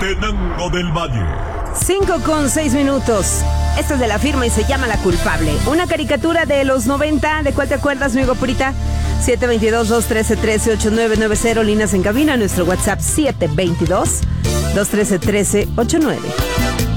Tenango del Valle. 5:06. Esto es de La Firma y se llama La Culpable. Una caricatura de los 90. ¿De cuál te acuerdas, mi guapurita? 722-213-138990. Líneas en cabina. Nuestro WhatsApp 722-213-1389.